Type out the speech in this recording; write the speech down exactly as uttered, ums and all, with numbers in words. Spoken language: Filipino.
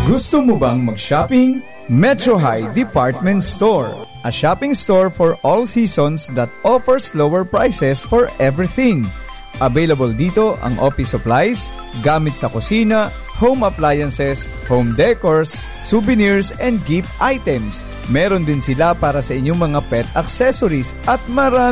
Gusto mo bang mag-shopping? Metro High Department Store, a shopping store for all seasons that offers lower prices for everything. Available dito ang office supplies, gamit sa kusina, home appliances, home decors, souvenirs, and gift items. Meron din sila para sa inyong mga pet accessories at marami